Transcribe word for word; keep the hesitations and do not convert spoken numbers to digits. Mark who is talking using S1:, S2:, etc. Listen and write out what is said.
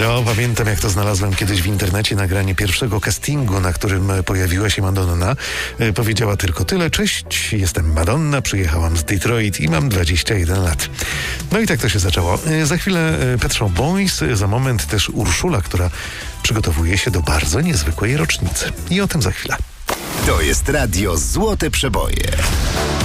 S1: No, pamiętam, jak to znalazłem kiedyś w internecie nagranie pierwszego castingu, na którym pojawiła się Madonna. E, powiedziała tylko tyle: cześć, jestem Madonna, przyjechałam z Detroit i mam dwadzieścia jeden lat. No i tak to się zaczęło. E, za chwilę e, Pet Shop Boys, za moment też Urszula, która przygotowuje się do bardzo niezwykłej rocznicy. I o tym za chwilę.
S2: To jest radio Złote Przeboje.